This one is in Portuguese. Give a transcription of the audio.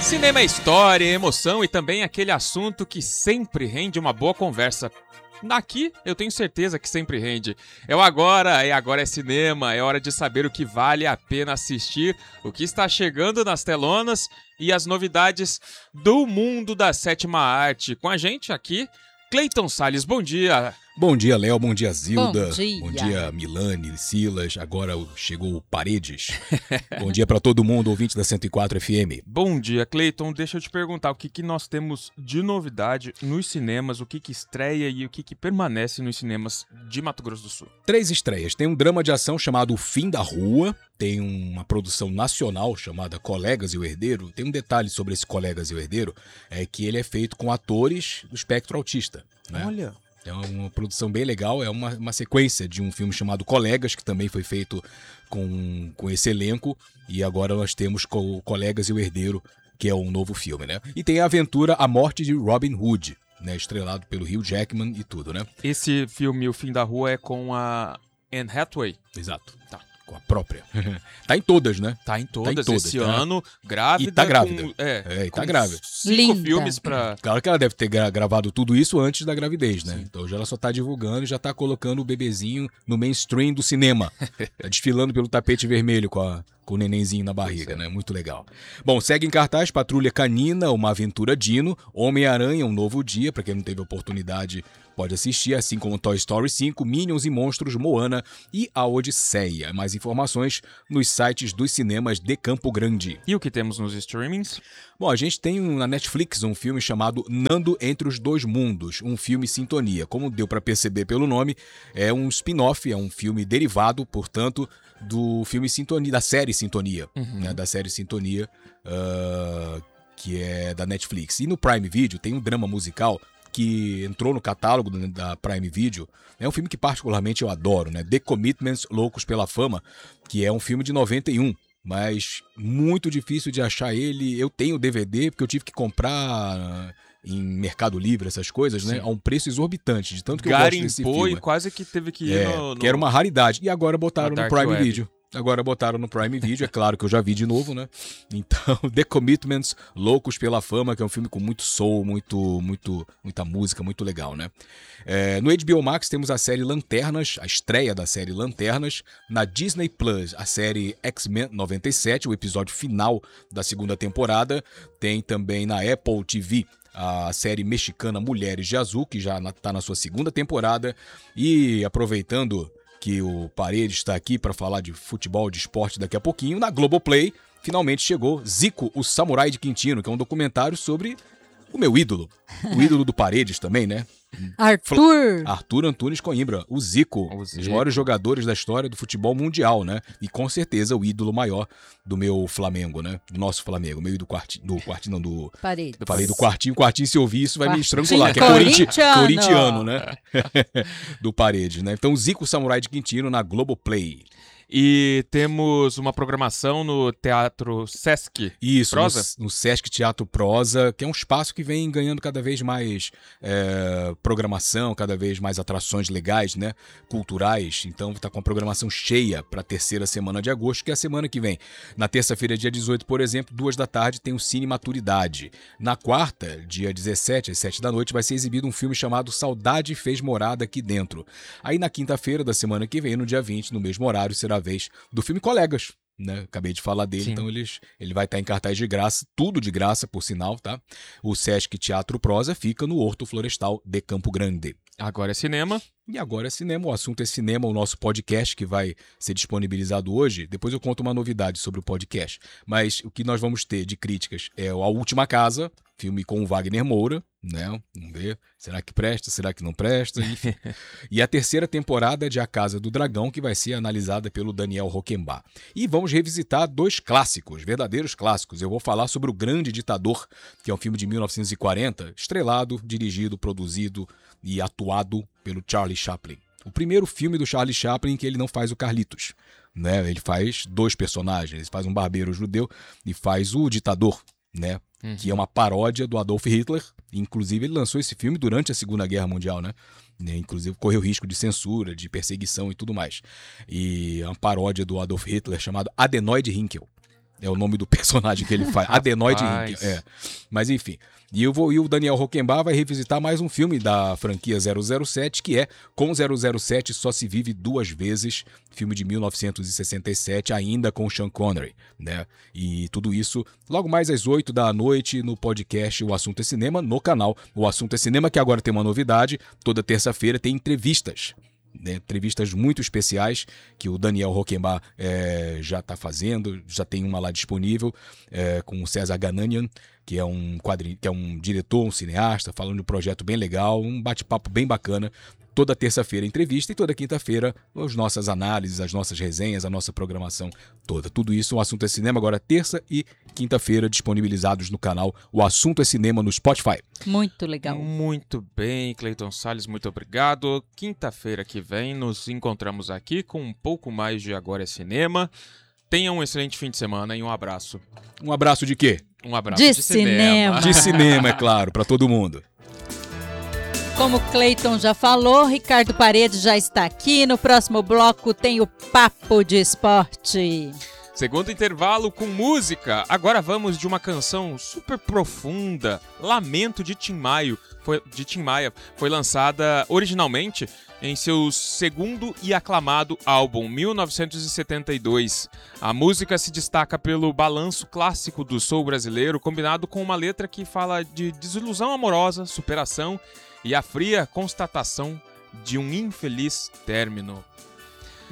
Cinema é história, emoção e também aquele assunto que sempre rende uma boa conversa. Aqui eu tenho certeza que sempre rende. Agora é cinema, é hora de saber o que vale a pena assistir, o que está chegando nas telonas e as novidades do mundo da sétima arte. Com a gente aqui, Cleiton Salles, bom dia. Bom dia, Léo. Bom dia, Zilda. Bom dia, Milane, Silas. Agora chegou o Paredes. Bom dia pra todo mundo, ouvinte da 104 FM. Bom dia, Cleiton. Deixa eu te perguntar o que nós temos de novidade nos cinemas, o que estreia e o que permanece nos cinemas de Mato Grosso do Sul. 3 estreias. Tem um drama de ação chamado O Fim da Rua. Tem uma produção nacional chamada Colegas e o Herdeiro. Tem um detalhe sobre esse Colegas e o Herdeiro, é que ele é feito com atores do espectro autista, né? Olha. É uma produção bem legal, é uma sequência de um filme chamado Colegas, que também foi feito com esse elenco, e agora nós temos Colegas e o Herdeiro, que é um novo filme, né? E tem a aventura A Morte de Robin Hood, né? Estrelado pelo Hugh Jackman e tudo, né? Esse filme, O Fim da Rua, é com a Anne Hathaway? Exato. Tá. Com a própria. Tá em todas, né? Tá em todas esse tá? ano, grávida. E tá grávida. E tá grávida. 5 Linda. filmes pra... Claro que ela deve ter gravado tudo isso antes da gravidez, né? Sim. Então já ela só tá divulgando e já tá colocando o bebezinho no mainstream do cinema. Tá desfilando pelo tapete vermelho com o nenenzinho na barriga, né? Muito legal. Bom, segue em cartaz Patrulha Canina, Uma Aventura Dino, Homem-Aranha, Um Novo Dia, pra quem não teve oportunidade pode assistir, assim como Toy Story 5, Minions e Monstros, Moana e A Odisseia. Mais informações nos sites dos cinemas de Campo Grande. E o que temos nos streamings? Bom, a gente tem na Netflix um filme chamado Nando Entre os Dois Mundos, um filme sintonia. Como deu pra perceber pelo nome, é um spin-off, é um filme derivado, portanto, do filme Sintonia, da série Sintonia, né, da série Sintonia, que é da Netflix. E no Prime Video tem um drama musical que entrou no catálogo da Prime Video. É um filme que particularmente eu adoro, né? The Commitments, Loucos pela Fama, que é um filme de 91, mas muito difícil de achar ele. Eu tenho o DVD porque eu tive que comprar em Mercado Livre, essas coisas, né? A um preço exorbitante, de tanto que eu gosto desse filme. Garimpou e quase que teve que ir que era uma raridade. E agora botaram no Prime Video. É claro que eu já vi de novo, né? Então, The Commitments, Loucos pela Fama, que é um filme com muito soul, muita música, muito legal, né? No HBO Max temos a série Lanternas, a estreia da série Lanternas. Na Disney Plus, a série X-Men 97, o episódio final da segunda temporada. Tem também na Apple TV a série mexicana Mulheres de Azul, que já está na sua segunda temporada. E aproveitando que o Paredes está aqui para falar de futebol, de esporte daqui a pouquinho, na Globoplay finalmente chegou Zico, o Samurai de Quintino, que é um documentário sobre o meu ídolo, o ídolo do Paredes também, né? Arthur Antunes Coimbra, o Zico, um dos maiores jogadores da história do futebol mundial, né? E com certeza o ídolo maior do meu Flamengo, né? Do nosso Flamengo, meio do Paredes. Eu falei do quartinho, se ouvir isso vai me estrangular, que é corintiano, né? Do Paredes, né? Então Zico, Samurai de Quintino na Globoplay. E temos uma programação no Teatro Sesc Prosa? No Sesc Teatro Prosa, que é um espaço que vem ganhando cada vez mais programação, cada vez mais atrações legais, né, culturais. Então está com a programação cheia para a terceira semana de agosto, que é a semana que vem. Na terça-feira, dia 18, por exemplo, 14h, tem o Cine Maturidade. Na quarta, dia 17, às 19h, vai ser exibido um filme chamado Saudade Fez Morada Aqui Dentro. Aí na quinta-feira da semana que vem, no dia 20, no mesmo horário, será a vez do filme Colegas, né? Acabei de falar dele. Sim. Então ele vai estar em cartaz de graça, tudo de graça, por sinal, tá? O Sesc Teatro Prosa fica no Horto Florestal de Campo Grande. Agora é cinema. E agora é cinema, o assunto é cinema, o nosso podcast que vai ser disponibilizado hoje. Depois eu conto uma novidade sobre o podcast. Mas o que nós vamos ter de críticas é A Última Casa, filme com o Wagner Moura, né? Vamos ver, será que presta, será que não presta, enfim. E a terceira temporada de A Casa do Dragão, que vai ser analisada pelo Daniel Roquembar. E vamos revisitar 2 clássicos, verdadeiros clássicos. Eu vou falar sobre O Grande Ditador, que é um filme de 1940, estrelado, dirigido, produzido e atuado pelo Charlie Chaplin. O primeiro filme do Charlie Chaplin que ele não faz o Carlitos, né? Ele faz 2 personagens, ele faz um barbeiro judeu e faz o ditador, né? Que é uma paródia do Adolf Hitler. Inclusive ele lançou esse filme durante a Segunda Guerra Mundial, né? Inclusive correu risco de censura, de perseguição e tudo mais. E é uma paródia do Adolf Hitler chamado Adenoid Hickel. É o nome do personagem que ele faz. Adenoide Ring. Mas enfim. E o Daniel Roquembar vai revisitar mais um filme da franquia 007, que é Com 007 Só Se Vive Duas Vezes, filme de 1967, ainda com Sean Connery, né? E tudo isso logo mais às 8 da noite no podcast O Assunto é Cinema, no canal O Assunto é Cinema, que agora tem uma novidade, toda terça-feira tem entrevistas. Né, entrevistas muito especiais que o Daniel Roquembar já está fazendo, já tem uma lá disponível com o César Gananian, que é um diretor, um cineasta, falando de um projeto bem legal, um bate-papo bem bacana. Toda terça-feira entrevista e toda quinta-feira as nossas análises, as nossas resenhas, a nossa programação toda. Tudo isso, O Assunto é Cinema, agora terça e quinta-feira, disponibilizados no canal O Assunto é Cinema no Spotify. Muito legal. Muito bem, Cleiton Salles, muito obrigado. Quinta-feira que vem nos encontramos aqui com um pouco mais de Agora é Cinema. Tenha um excelente fim de semana e um abraço. Um abraço de quê? Um abraço de cinema. De cinema, é claro, para todo mundo. Como Cleiton já falou, Ricardo Paredes já está aqui. No próximo bloco tem o Papo de Esporte. Segundo intervalo com música. Agora vamos de uma canção super profunda, Lamento de Tim Maia. Foi lançada originalmente em seu segundo e aclamado álbum, 1972. A música se destaca pelo balanço clássico do soul brasileiro, combinado com uma letra que fala de desilusão amorosa, superação e a fria constatação de um infeliz término.